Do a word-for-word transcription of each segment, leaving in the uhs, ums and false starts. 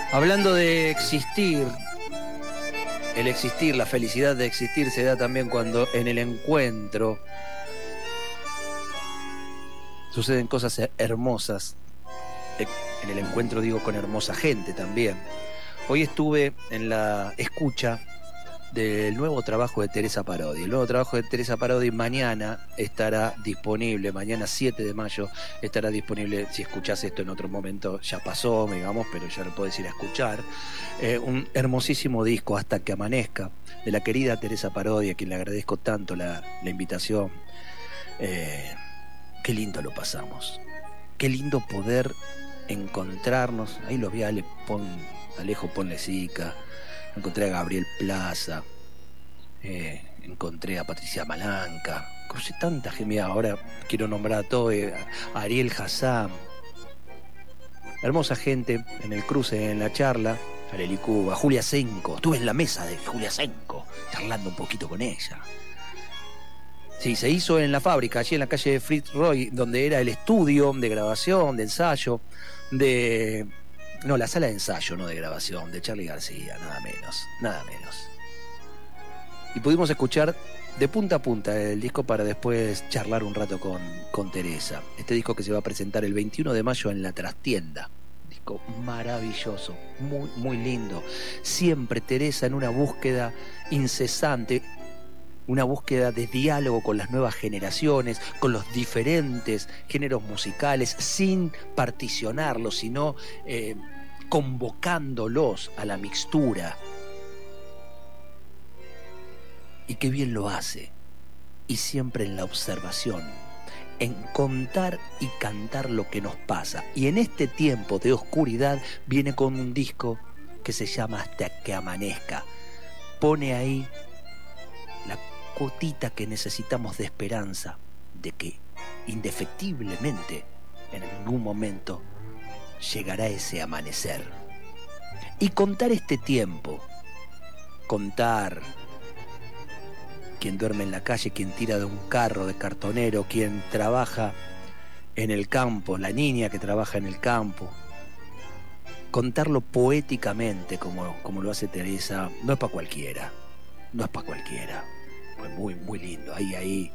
Hablando de existir, el existir, la felicidad de existir se da también cuando en el encuentro suceden cosas hermosas. En el encuentro digo con hermosa gente también. Hoy estuve en la escucha del nuevo trabajo de Teresa Parodi. El nuevo trabajo de Teresa Parodi mañana estará disponible, mañana siete de mayo estará disponible. Si escuchás esto en otro momento ya pasó, digamos, pero ya lo podés ir a escuchar. Eh, un hermosísimo disco, Hasta que amanezca, de la querida Teresa Parodi, a quien le agradezco tanto la, la invitación. Eh, qué lindo lo pasamos, qué lindo poder encontrarnos. Ahí lo vi a Ale, pon, Alejo Ponle Sica, encontré a Gabriel Plaza, eh, encontré a Patricia Malanca, crucé tanta gente. Ahora quiero nombrar a todo, eh, a Ariel Hassam, hermosa gente en el cruce, en la charla. Arely Cuba, Julia Senco, estuve en la mesa de Julia Senco charlando un poquito con ella. Sí, se hizo en la fábrica, allí en la calle de Fritz Roy, donde era el estudio de grabación, de ensayo, de... No, la sala de ensayo, no de grabación, de Charly García, nada menos, nada menos. Y pudimos escuchar de punta a punta el disco para después charlar un rato con, con Teresa. Este disco que se va a presentar el veintiuno de mayo en La Trastienda. Disco maravilloso, muy, muy lindo. Siempre Teresa en una búsqueda incesante, una búsqueda de diálogo con las nuevas generaciones, con los diferentes géneros musicales, sin particionarlos, sino eh, convocándolos a la mixtura. Y qué bien lo hace. Y siempre en la observación, en contar y cantar lo que nos pasa. Y en este tiempo de oscuridad viene con un disco que se llama Hasta que amanezca. Pone ahí la gotita que necesitamos de esperanza, de que indefectiblemente en algún momento llegará ese amanecer. Y contar este tiempo, contar quien duerme en la calle, quien tira de un carro de cartonero, quien trabaja en el campo, la niña que trabaja en el campo, contarlo poéticamente como, como lo hace Teresa, no es para cualquiera, no es para cualquiera. Pues muy, muy lindo. Ahí, ahí,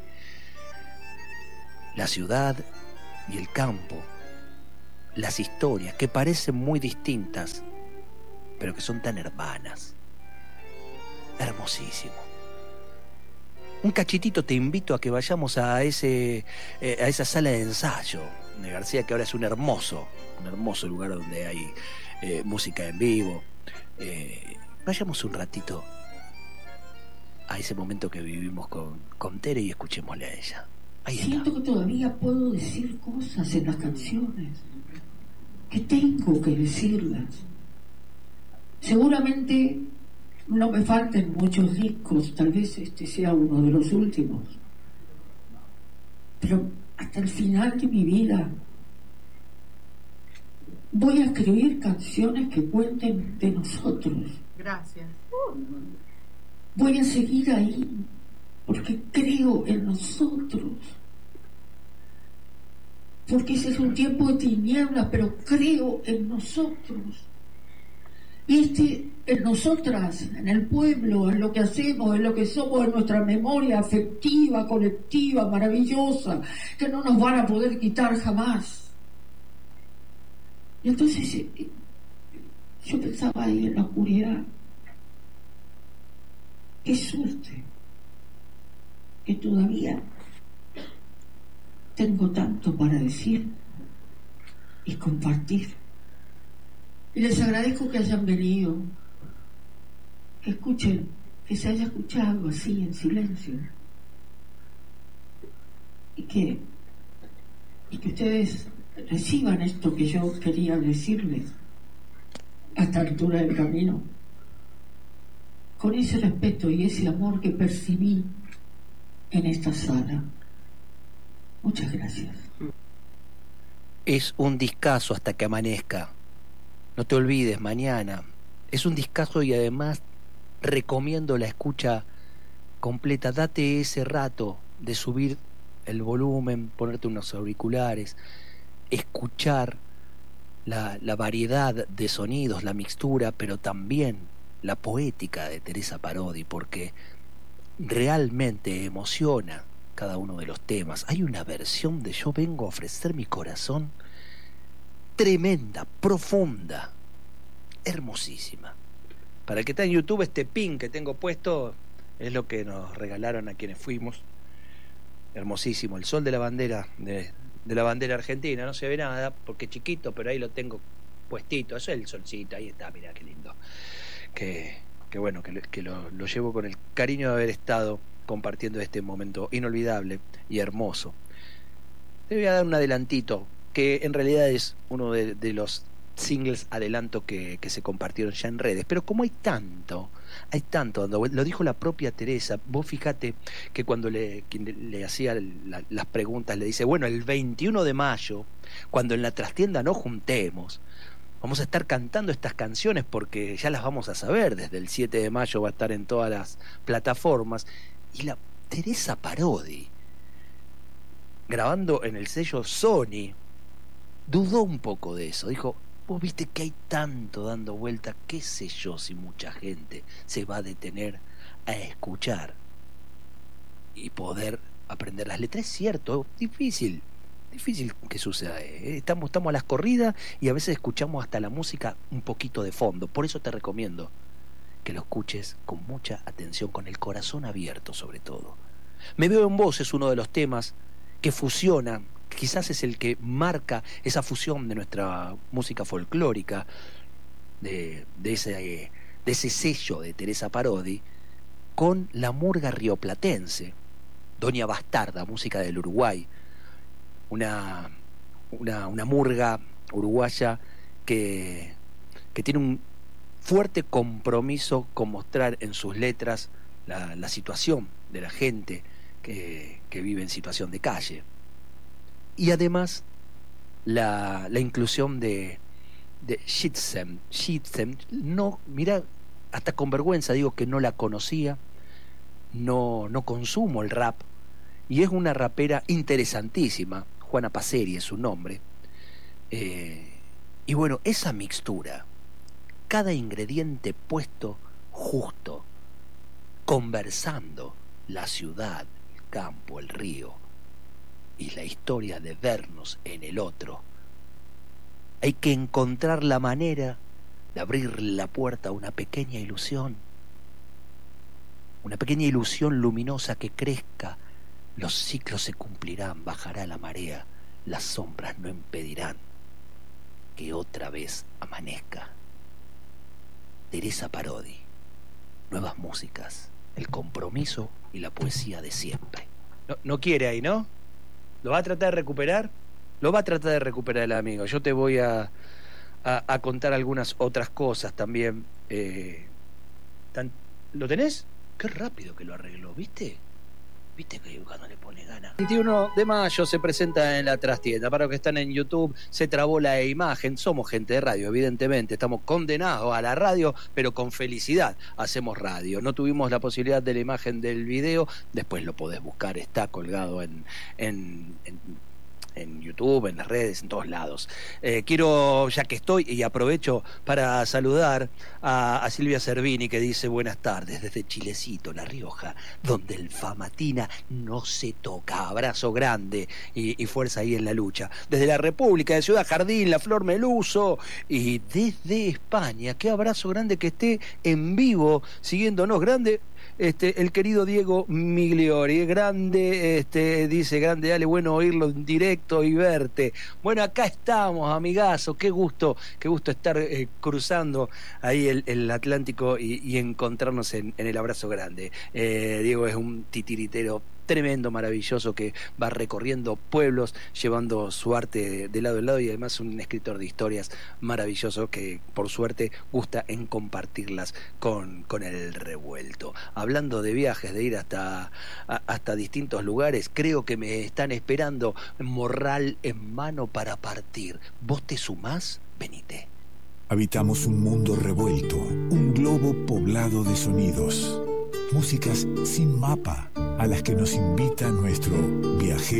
la ciudad y el campo, las historias que parecen muy distintas, pero que son tan hermanas. Hermosísimo. Un cachitito te invito a que vayamos a ese eh, a esa sala de ensayo de García, que ahora es un hermoso, un hermoso lugar donde hay eh, música en vivo. Eh, vayamos un ratito a ese momento que vivimos con, con Tere y escuchémosle a ella. Ahí está. Siento que todavía puedo decir cosas en las canciones, que tengo que decirlas. Seguramente no me falten muchos discos, tal vez este sea uno de los últimos, pero hasta el final de mi vida voy a escribir canciones que cuenten de nosotros. Gracias. Voy a seguir ahí porque creo en nosotros, porque ese es un tiempo de tinieblas, pero creo en nosotros. Y este, en nosotras, en el pueblo, en lo que hacemos, en lo que somos, en nuestra memoria afectiva, colectiva, maravillosa, que no nos van a poder quitar jamás. Y entonces yo pensaba ahí en la oscuridad, qué suerte que todavía tengo tanto para decir y compartir. Y les agradezco que hayan venido, que escuchen, que se haya escuchado así en silencio, y que, y que ustedes reciban esto que yo quería decirles a esta altura del camino, con ese respeto y ese amor que percibí en esta sala. Muchas gracias. Es un discazo Hasta que amanezca. No te olvides, mañana. Es un discazo y además recomiendo la escucha completa. Date ese rato de subir el volumen, ponerte unos auriculares, escuchar la, la variedad de sonidos, la mixtura, pero también la poética de Teresa Parodi, porque realmente emociona cada uno de los temas. Hay una versión de Yo vengo a ofrecer mi corazón tremenda, profunda, hermosísima. Para el que está en YouTube, este pin que tengo puesto es lo que nos regalaron a quienes fuimos. Hermosísimo, el sol de la bandera de, de la bandera argentina. No se ve nada porque es chiquito, pero ahí lo tengo puestito. Eso es el solcito, ahí está, mirá qué lindo. Que, que bueno, que, que lo, lo llevo con el cariño de haber estado compartiendo este momento inolvidable y hermoso. Te voy a dar un adelantito, que en realidad es uno de, de los singles adelanto que, que se compartieron ya en redes, pero como hay tanto, hay tanto, lo dijo la propia Teresa. Vos fíjate que cuando le, le, le hacía la, las preguntas, le dice, bueno, el veintiuno de mayo, cuando en la trastienda nos juntemos, vamos a estar cantando estas canciones porque ya las vamos a saber, desde el siete de mayo va a estar en todas las plataformas. Y la Teresa Parodi, grabando en el sello Sony, dudó un poco de eso, dijo, vos viste que hay tanto dando vuelta, qué sé yo si mucha gente se va a detener a escuchar y poder aprender las letras. Es cierto, difícil, difícil que suceda, ¿eh? estamos, estamos a las corridas y a veces escuchamos hasta la música un poquito de fondo. Por eso te recomiendo que lo escuches con mucha atención, con el corazón abierto sobre todo. Me veo en vos es uno de los temas que fusiona, quizás es el que marca esa fusión de nuestra música folclórica, de, de, ese, de ese sello de Teresa Parodi, con la murga rioplatense, Doña Bastarda, música del Uruguay, una, una, una murga uruguaya que, que tiene un fuerte compromiso con mostrar en sus letras la, la situación de la gente que, que vive en situación de calle. Y además la, la inclusión de, de Shitsem. Shitsem, no, mira, hasta con vergüenza digo que no la conocía, no, no consumo el rap, y es una rapera interesantísima, Juana Paceri es su nombre. Eh, y bueno, esa mixtura, cada ingrediente puesto justo, conversando la ciudad, el campo, el río, y la historia de vernos en el otro. Hay que encontrar la manera de abrir la puerta a una pequeña ilusión, una pequeña ilusión luminosa que crezca. Los ciclos se cumplirán, bajará la marea, las sombras no impedirán que otra vez amanezca. Teresa Parodi, nuevas músicas, el compromiso y la poesía de siempre. No, no quiere ahí, ¿no? ¿Lo va a tratar de recuperar? Lo va a tratar de recuperar el amigo. Yo te voy a, a, a contar algunas otras cosas también. Eh, tan, ¿Lo tenés? Qué rápido que lo arregló, ¿viste? ¿Viste que cuando le pone ganas? veintiuno de mayo se presenta en la trastienda. Para los que están en YouTube, se trabó la imagen. Somos gente de radio, evidentemente. Estamos condenados a la radio, pero con felicidad hacemos radio. No tuvimos la posibilidad de la imagen del video. Después lo podés buscar. Está colgado en... en, en en YouTube, en las redes, en todos lados. Eh, quiero, ya que estoy, y aprovecho para saludar a, a Silvia Cervini, que dice buenas tardes desde Chilecito, La Rioja, donde el Famatina no se toca. Abrazo grande y, y fuerza ahí en la lucha. Desde la República de Ciudad Jardín, La Flor Meluso, y desde España, qué abrazo grande que esté en vivo, siguiéndonos, grande. Este, el querido Diego Migliori, grande, este, dice, grande, dale, bueno oírlo en directo y verte. Bueno, acá estamos, amigazo, qué gusto, qué gusto estar eh, cruzando ahí el, el Atlántico y, y encontrarnos en, en el abrazo grande. Eh, Diego es un titiritero tremendo, maravilloso, que va recorriendo pueblos, llevando su arte de, de lado en lado, y además un escritor de historias maravilloso que por suerte gusta en compartirlas con, con el revuelto. Hablando de viajes, de ir hasta, a, hasta distintos lugares, creo que me están esperando morral en mano para partir. ¿Vos te sumás? Venite. Habitamos un mundo revuelto, un globo poblado de sonidos, músicas sin mapa a las que nos invita nuestro viajero